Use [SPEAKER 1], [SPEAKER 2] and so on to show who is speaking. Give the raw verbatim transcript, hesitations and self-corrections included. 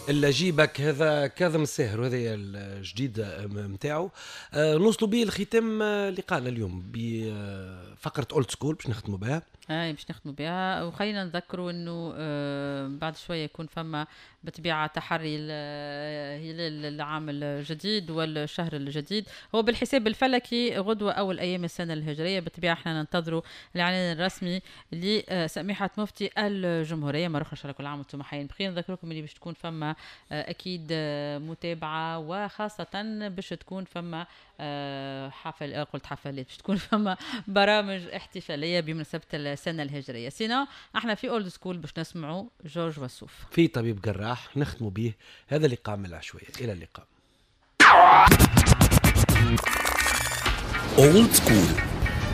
[SPEAKER 1] اللي جيبك هذا كاظم الساهر وهذا الجديد نتاعو. آه نوصلوا به الختام لقاءنا اليوم بفقره اولد سكول باش نختموا بها.
[SPEAKER 2] اي باش نخدموا بها، وخلينا نذكروا انه آه بعد شويه يكون فما بطبيعه تحري هلال العام الجديد والشهر الجديد. هو بالحساب الفلكي غدوه اول ايام السنه الهجريه، بالطبيعه احنا ننتظروا الاعلان الرسمي لسميحه مفتي الجمهوريه. مره اخرى كل عام وانتم حيين بخير. نذكركم اللي باش تكون فما آه اكيد آه متابعه، وخاصه باش تكون فما آه حفل قلت حفلات باش تكون فما برامج احتفاليه بمناسبه السنة الهجرية. سينا احنا في اولد سكول باش نسمعوا جورج وسوف
[SPEAKER 1] في طبيب جراح نختموا به هذا اللقاء من العشوائية. إلى اللقاء.
[SPEAKER 3] اولد سكول.